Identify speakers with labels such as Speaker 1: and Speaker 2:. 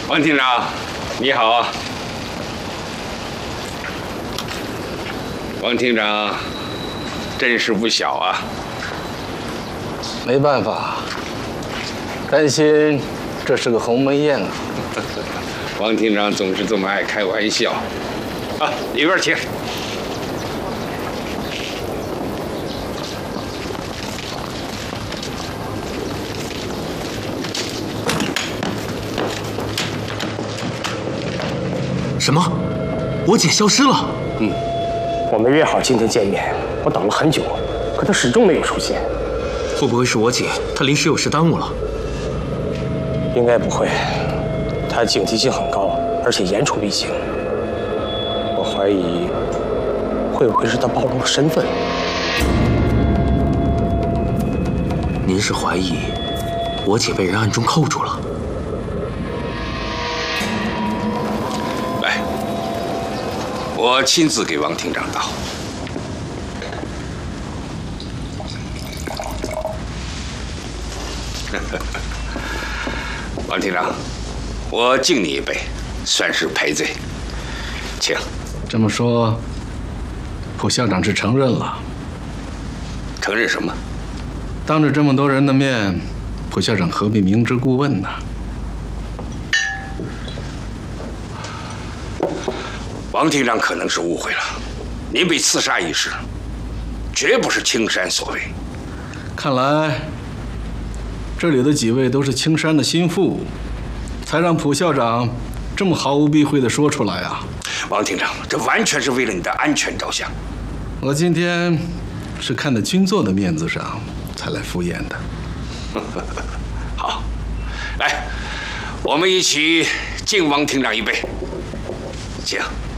Speaker 1: 王厅长，你好啊！王厅长，真是不小啊！
Speaker 2: 没办法，担心这是个鸿门宴啊。
Speaker 1: 王厅长总是这么爱开玩笑。啊，里边请。
Speaker 3: 什么？我姐消失了？
Speaker 4: 我们约好今天见面，我等了很久，可她始终没有出现。
Speaker 3: 会不会是我姐她临时有事耽误了？
Speaker 4: 应该不会，她警惕性很高，而且言出必行。我怀疑，会不会是她暴露了身份？
Speaker 3: 您是怀疑我姐被人暗中扣住了？
Speaker 1: 来，我亲自给王厅长道。王厅长，我敬你一杯，算是赔罪，请。
Speaker 2: 这么说，蒲校长是承认了？
Speaker 1: 承认什么？
Speaker 2: 当着这么多人的面，蒲校长何必明知故问呢？
Speaker 1: 王厅长可能是误会了，您被刺杀一事，绝不是青山所为。
Speaker 2: 看来，这里的几位都是青山的心腹，才让蒲校长这么毫无避讳地说出来啊！
Speaker 1: 王厅长，这完全是为了你的安全着想。
Speaker 2: 我今天是看在君座的面子上才来敷衍的。
Speaker 1: 好，来，我们一起敬王厅长一杯，请。